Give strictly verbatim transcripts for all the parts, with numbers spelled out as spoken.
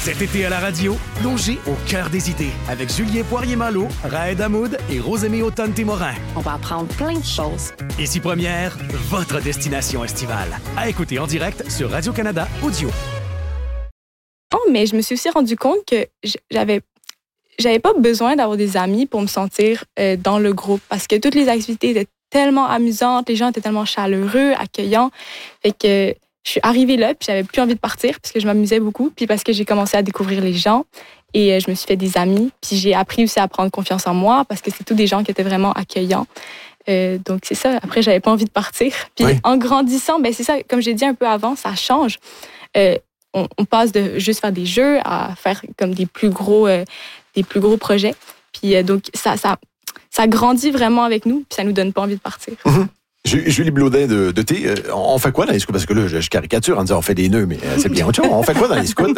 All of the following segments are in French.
Cet été à la radio, plongez au cœur des idées avec Julien Poirier-Malo, Raed Hamoud et Rosemée Automne-Témorin. On va apprendre plein de choses. Ici Première, votre destination estivale. À écouter en direct sur Radio-Canada Audio. Oh, mais je me suis aussi rendu compte que j'avais, j'avais pas besoin d'avoir des amis pour me sentir euh, dans le groupe parce que toutes les activités étaient tellement amusantes, les gens étaient tellement chaleureux, accueillants. Fait que je suis arrivée là, puis j'avais plus envie de partir parce que je m'amusais beaucoup, puis parce que j'ai commencé à découvrir les gens et je me suis fait des amis, puis j'ai appris aussi à prendre confiance en moi parce que c'est tous des gens qui étaient vraiment accueillants. Euh, donc c'est ça. Après, j'avais pas envie de partir. Puis oui. En grandissant, ben c'est ça. Comme j'ai dit un peu avant, ça change. Euh, on, on passe de juste faire des jeux à faire comme des plus gros, euh, des plus gros projets. Puis euh, donc ça, ça, ça grandit vraiment avec nous, puis ça nous donne pas envie de partir. Mm-hmm. Julie Blodin de, de T, euh, on fait quoi dans les scouts? Parce que là, je, je caricature en disant on fait des nœuds, mais euh, c'est bien autre chose. On fait quoi dans les scouts?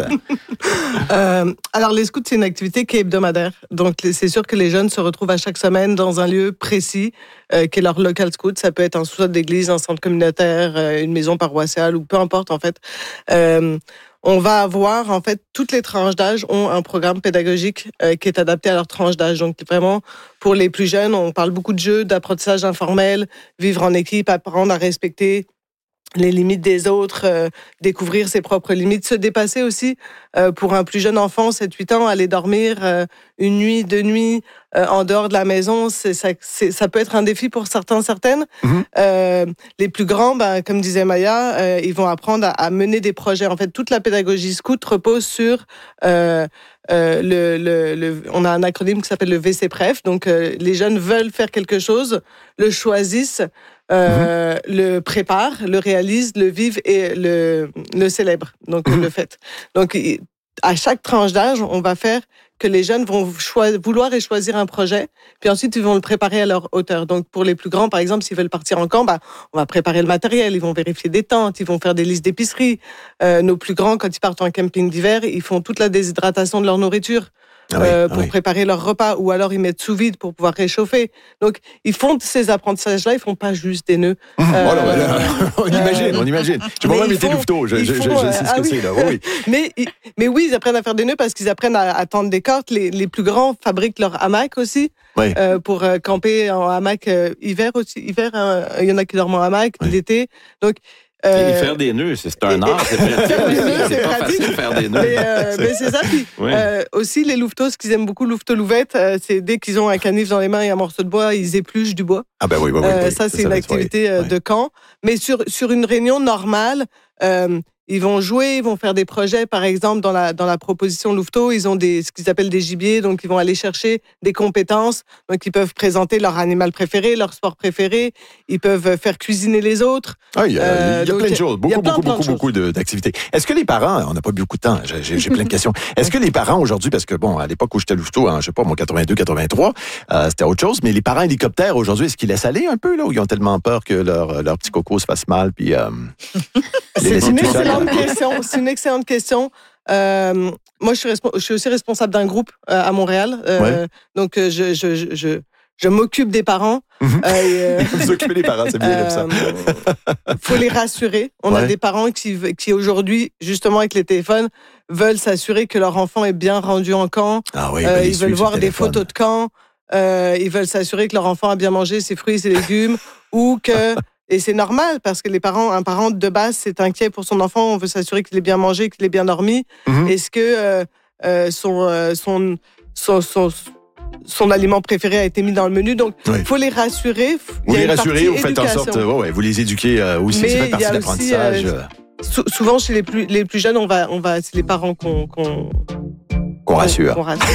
euh, alors, les scouts, c'est une activité qui est hebdomadaire. Donc, c'est sûr que les jeunes se retrouvent à chaque semaine dans un lieu précis, euh, qui est leur local scout. Ça peut être un sous-sol d'église, un centre communautaire, euh, une maison paroissiale, ou peu importe, en fait. Euh, On va avoir, en fait, toutes les tranches d'âge ont un programme pédagogique euh, qui est adapté à leur tranche d'âge. Donc, vraiment, pour les plus jeunes, on parle beaucoup de jeux, d'apprentissage informel, vivre en équipe, apprendre à respecter les limites des autres, euh, découvrir ses propres limites, se dépasser aussi. Euh, pour un plus jeune enfant, sept huit ans, aller dormir euh, une nuit, deux nuits euh, en dehors de la maison, c'est, ça, c'est, ça peut être un défi pour certains, certaines. Mm-hmm. Euh, les plus grands, ben, comme disait Maya, euh, ils vont apprendre à, à mener des projets. En fait, toute la pédagogie scout repose sur... Euh, Euh, le, le, le, on a un acronyme qui s'appelle le V C P R E F. Donc, euh, les jeunes veulent faire quelque chose, le choisissent, euh, mmh. le préparent, le réalisent, le vivent et le, le célèbrent. Donc, mmh. le fait. Donc, à chaque tranche d'âge, on va faire que les jeunes vont choi- vouloir et choisir un projet, puis ensuite, ils vont le préparer à leur hauteur. Donc, pour les plus grands, par exemple, s'ils veulent partir en camp, bah, on va préparer le matériel, ils vont vérifier des tentes, ils vont faire des listes d'épicerie. Euh, nos plus grands, quand ils partent en camping d'hiver, ils font toute la déshydratation de leur nourriture. Ah oui, euh, pour ah oui. préparer leur repas, ou alors ils mettent sous vide pour pouvoir réchauffer. Donc, ils font ces apprentissages-là, ils font pas juste des nœuds. Mmh, euh, voilà, voilà. On imagine, on imagine. J'ai pas même été louveteau, je, je, je, je sais ce ah que oui. c'est là. Oui. mais, mais oui, ils apprennent à faire des nœuds parce qu'ils apprennent à, à tendre des cordes. Les, les plus grands fabriquent leur hamac aussi, oui. euh, pour euh, camper en hamac euh, hiver aussi. Hiver, euh, il y en a qui dorment en hamac, oui. l'été. Donc, Euh, et faire des nœuds, c'est, c'est un art, c'est pratique. Faire des nœuds, c'est, c'est pas pratique. Facile de faire des nœuds. Mais, euh, mais c'est ça. Puis, oui. euh, aussi, les louveteaux, ce qu'ils aiment beaucoup, louveteau-louvette, euh, c'est dès qu'ils ont un canif dans les mains et un morceau de bois, ils épluchent du bois. Ah ben oui, oui, oui. Euh, oui ça, c'est, c'est une ça, activité oui. de camp. Mais sur, sur une réunion normale, euh, ils vont jouer, ils vont faire des projets. Par exemple, dans la, dans la proposition louveteau, ils ont des, ce qu'ils appellent des gibiers. Donc, ils vont aller chercher des compétences. Donc, ils peuvent présenter leur animal préféré, leur sport préféré. Ils peuvent faire cuisiner les autres. Ah, il y a, euh, il y a donc, plein de choses. Beaucoup, plein, beaucoup, plein beaucoup, beaucoup de, d'activités. Est-ce que les parents, on n'a pas beaucoup de temps, j'ai, j'ai plein de questions. Est-ce que les parents aujourd'hui, parce que bon, à l'époque où j'étais louveteau, hein, je sais pas, moi, quatre-vingt-deux quatre-vingt-trois, euh, c'était autre chose, mais les parents hélicoptères aujourd'hui, est-ce qu'ils laissent aller un peu, là, ou ils ont tellement peur que leur, leur petit coco se fasse mal, puis, euh, c'est une excellente question. C'est une excellente question. Euh, moi, je suis, respo- je suis aussi responsable d'un groupe euh, à Montréal. Euh, ouais. Donc, euh, je, je, je, je, je m'occupe des parents. Mm-hmm. Euh, Vous occupez des parents, c'est bien euh, comme ça. Il faut les rassurer. On ouais. a des parents qui, qui, aujourd'hui, justement, avec les téléphones, veulent s'assurer que leur enfant est bien rendu en camp. Ah oui, euh, ils veulent voir des photos de camp. Euh, ils veulent s'assurer que leur enfant a bien mangé ses fruits et ses légumes ou que... Et c'est normal, parce que les parents, un parent de base, c'est inquiet pour son enfant. On veut s'assurer qu'il ait bien mangé, qu'il ait bien dormi. Mm-hmm. Est-ce que euh, euh, son, euh, son, son, son, son aliment préféré a été mis dans le menu? Donc, il oui. faut les rassurer. Vous les rassurez, vous faites en sorte... Ouais, ouais, vous les éduquez euh, aussi, mais ça fait partie de l'apprentissage. Aussi, euh, sou- souvent, chez les plus, les plus jeunes, on va, on va, c'est les parents qu'on... qu'on Qu'on rassure. Qu'on rassure.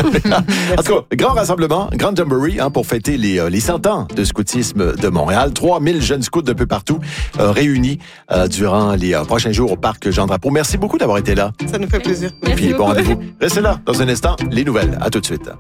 En tout cas, grand rassemblement, grand jamboree hein, pour fêter les, euh, les cent ans de scoutisme de Montréal. trois mille jeunes scouts d'un peu partout euh, réunis euh, durant les euh, prochains jours au parc Jean-Drapeau. Merci beaucoup d'avoir été là. Ça nous fait plaisir. Et puis, bon rendez-vous. Restez là. Dans un instant, les nouvelles. À tout de suite.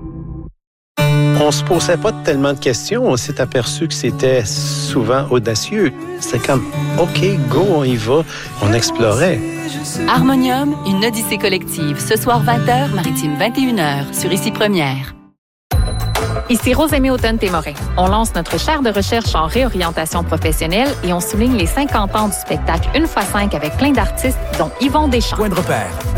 On se posait pas tellement de questions. On s'est aperçu que c'était souvent audacieux. C'était comme, OK, go, on y va. On explorait. Harmonium, une odyssée collective. Ce soir, vingt heures, Maritime, vingt et une heures, sur Ici Première. Ici Rosemée Automne-Témorin. On lance notre chaire de recherche en réorientation professionnelle et on souligne les cinquante ans du spectacle Une fois cinq avec plein d'artistes, dont Yvon Deschamps. Point de repère.